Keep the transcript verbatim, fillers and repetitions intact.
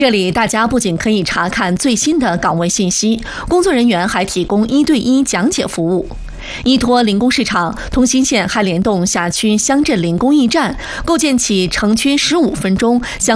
这里大家不仅可以查看最新的岗位信息，工作人员还提供一对一讲解服务。依托零工市场，通新县还联动辖区乡镇零工驿站，构建起城区十五分钟乡